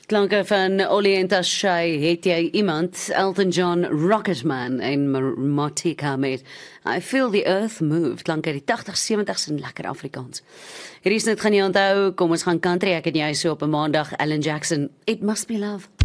Klanke van Ollie en Tashay het jy iemand, Elton John, Rocketman en Matika met I Feel the Earth Move, klank uit die 80s, 70s in lekker Afrikaans. Hierdie is net gaan jy onthou, kom ons gaan country, ek en jy so op 'n maandag, Alan Jackson, It Must Be Love.